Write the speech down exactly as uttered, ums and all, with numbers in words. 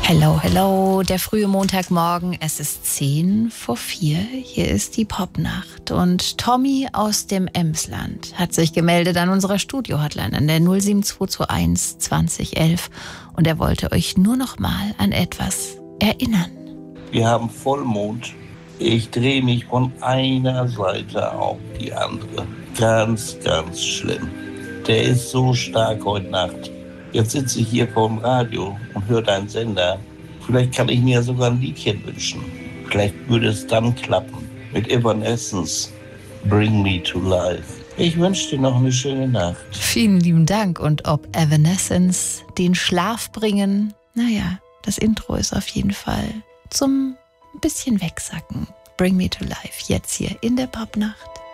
Hello, hello, der frühe Montagmorgen, es ist zehn vor vier, hier ist die Popnacht und Tommy aus dem Emsland hat sich gemeldet an unserer Studio-Hotline an der null sieben zwei zwei eins zwanzig elf und er wollte euch nur noch mal an etwas erinnern. Wir haben Vollmond. Ich drehe mich von einer Seite auf die andere. Ganz, ganz schlimm. Der ist so stark heute Nacht. Jetzt sitze ich hier vorm Radio und höre deinen Sender. Vielleicht kann ich mir sogar ein Liedchen wünschen. Vielleicht würde es dann klappen. Mit Evanescence, Bring Me to Life. Ich wünsche dir noch eine schöne Nacht. Vielen lieben Dank. Und ob Evanescence den Schlaf bringen, naja, das Intro ist auf jeden Fall zum ein bisschen wegsacken. Bring Me to Life, jetzt hier in der Popnacht.